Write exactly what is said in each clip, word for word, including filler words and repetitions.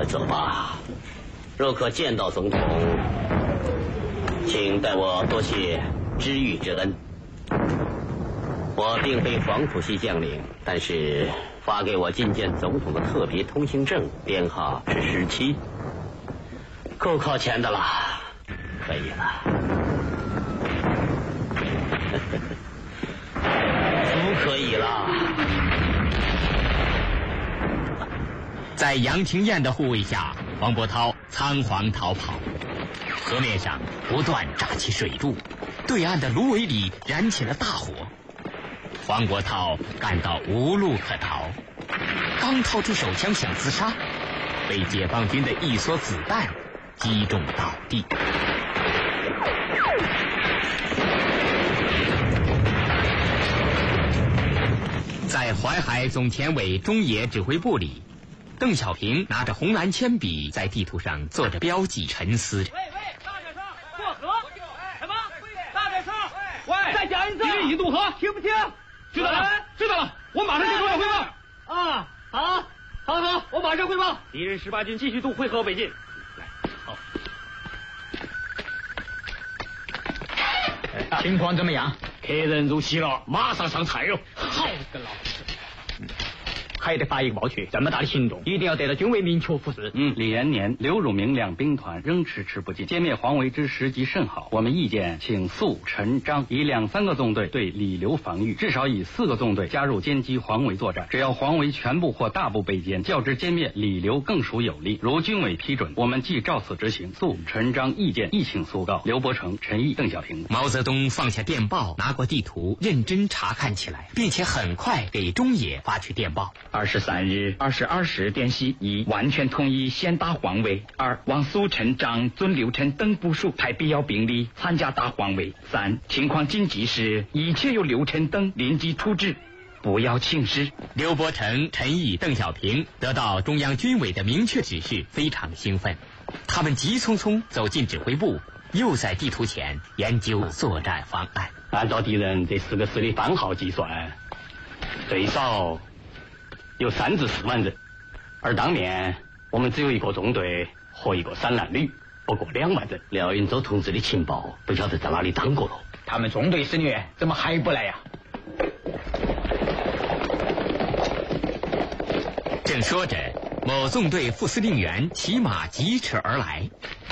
走吧。若可见到总统，请代我多谢知遇之恩。我并非黄埔系将领，但是发给我觐见总统的特别通行证编号是十七，够靠前的了，可以了。不可以了。 在杨廷彦的护卫下，王伯涛仓皇逃跑。河面上不断炸起水柱，对岸的芦苇里燃起了大火。黄国韬感到无路可逃，刚掏出手枪想自杀，被解放军的一梭子弹击中倒地。在淮海总前委中野指挥部里，邓小平拿着红蓝铅笔在地图上做着标记，沉思着。 喂喂，大点声，过河！什么？大点声！喂，再讲一次！敌人已经渡河，听不听？知道了，知道了，我马上向中央汇报。啊，好，好好，我马上汇报。敌人十八军继续渡淮河北进。好。 情况怎么样？ 客人入席了，马上上菜哟。好的，老师。 还得发一个报去，这么大的行动，一定要得到军委明确指示。 嗯，李延年、刘汝明两兵团仍迟迟不进，歼灭黄维之时机甚好。我们意见，请肃、陈、张以两三个纵队对李刘防御，至少以四个纵队加入歼击黄维作战。只要黄维全部或大部被歼，较之歼灭李刘更属有利。如军委批准，我们即照此执行。肃、陈、张意见一请速告刘伯承、陈毅、邓小平。 毛泽东放下电报，拿过地图，认真查看起来，并且很快给中野发去电报。 二十三日二十二时电息：一、完全同意先打黄维；二、望苏、陈、张遵刘陈等部署派必要兵力参加打黄维；三、情况紧急时，一切由刘陈等临机处置，不要轻视。 刘伯承、陈毅、邓小平得到中央军委的明确指示，非常兴奋。他们急匆匆走进指挥部，又在地图前研究作战方案。 按照敌人这四个师的番号计算，最少有三至四万人，而当面我们只有一个中队和一个散弹旅，不过两万人。廖云洲同志的情报不晓得在哪里当过了。 他们中队司令员怎么还不来呀？ 正说着，某纵队副司令员骑马疾驰而来。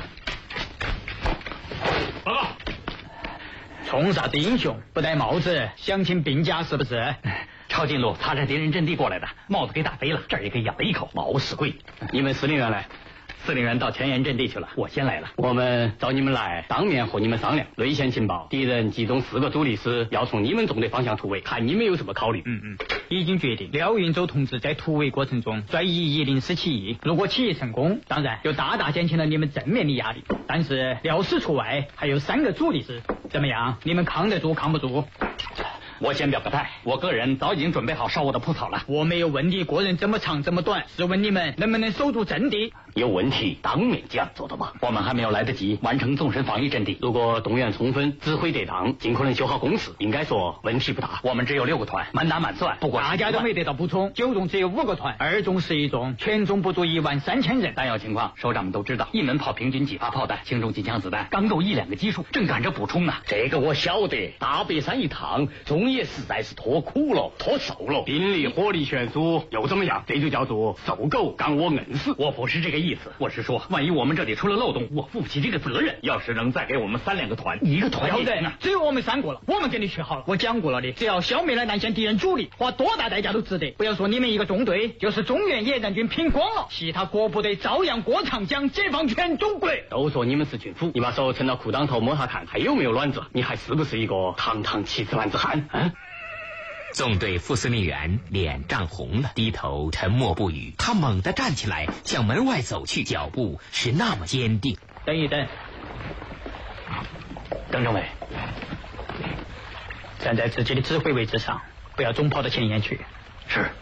报告， 冲啥子英雄？不戴帽子，想请病假是不是？ 抄近路擦着敌人阵地过来的，帽子给打飞了，这儿也给咬了一口，冒死鬼！你们司令员来。司令员到前沿阵地去了，我先来了。我们找你们来，当面和你们商量。内线情报，敌人集中四个主力师，要从你们纵队方向突围，看你们有什么考虑。 嗯嗯，已经决定。廖云洲同志在突围过程中率一一零师起义，如果起义成功，当然就大大减轻了你们正面的压力。但是廖师除外，还有三个主力师，怎么样？你们扛得住扛不住？ 我先表个态，我个人早已经准备好烧我的铺草了。 我没有问你个人这么长这么短，是问你们能不能守住阵地。 有问题当面讲，做到吗？我们还没有来得及完成纵深防御阵地，如果动员充分，指挥得当，尽可能修好工事，应该说问题不大。我们只有六个团，满打满算，不过大家都没得到补充，九纵只有五个团，二纵是一纵，全纵不足一万三千人。 弹药情况，首长们都知道，一门炮平均几发炮弹，轻重机枪子弹刚够一两个基数，正赶着补充呢。这个我晓得，大别山一趟，中野实在是脱苦了，脱瘦了，兵力火力悬殊，又怎么样？这就叫做瘦狗赶我硬死。我不是这个意思，我是说，万一我们这里出了漏洞，我负不起这个责任。要是能再给我们三两个团，一个团要得，只有我们三个了，我们给你去好了。我讲过了的，只要消灭了南线敌人主力，花多大代价都值得。不要说你们一个中队，就是中原野战军拼光了，其他各部队照样过长江，解放全中国。 都说你们是群夫，你把手伸到裤裆头摸下看，还有没有卵子？你还是不是一个堂堂七尺男子汉？啊！ 纵队副司令员脸涨红了，低头沉默不语。他猛地站起来，向门外走去，脚步是那么坚定。 等一等， 邓政委， 站在自己的指挥位置上，不要总跑到前沿去。 是。